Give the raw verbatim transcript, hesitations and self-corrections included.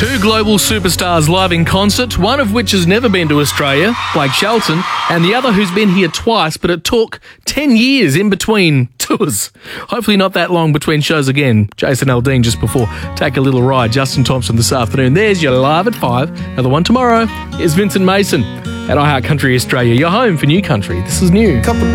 Two global superstars live in concert, one of which has never been to Australia, Blake Shelton, and the other who's been here twice, but it took ten years in between tours. Hopefully not that long between shows again. Jason Aldean just before Take a Little Ride. Justin Thompson this afternoon. There's your Live at five. Another one tomorrow is Vincent Mason at iHeart Country Australia. Your home for new country. This is new.